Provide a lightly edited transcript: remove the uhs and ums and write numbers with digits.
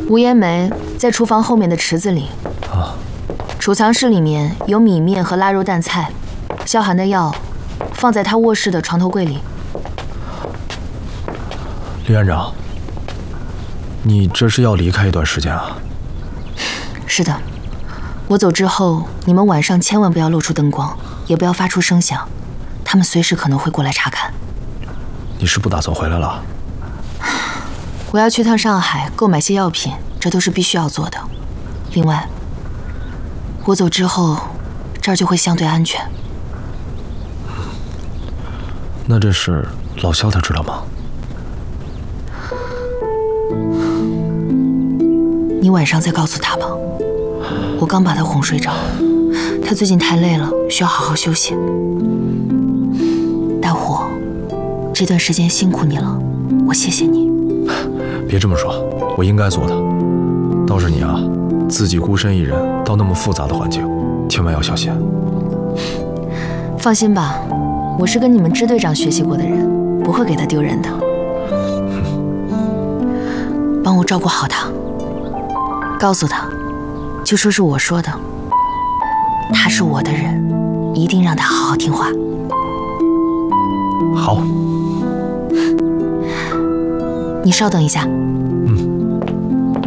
吴延梅在厨房后面的池子里。 啊。 储藏室里面有米面和腊肉蛋菜，萧寒的药放在他卧室的床头柜里。 李院长，你这是要离开一段时间啊？ 是的，我走之后，你们晚上千万不要露出灯光，也不要发出声响，他们随时可能会过来查看。 你是不打算回来了？ 我要去趟上海购买些药品，这都是必须要做的。另外，我走之后，这儿就会相对安全。 那这事老萧他知道吗？ 你晚上再告诉他吧。我刚把他哄睡着，他最近太累了，需要好好休息。大虎，这段时间辛苦你了，我谢谢你。 别这么说，我应该做的。倒是你啊，自己孤身一人到那么复杂的环境，千万要小心。 放心吧，我是跟你们支队长学习过的人，不会给他丢人的。帮我照顾好他，告诉他，就说是我说的。他是我的人，一定让他好好听话。 好。 你稍等一下。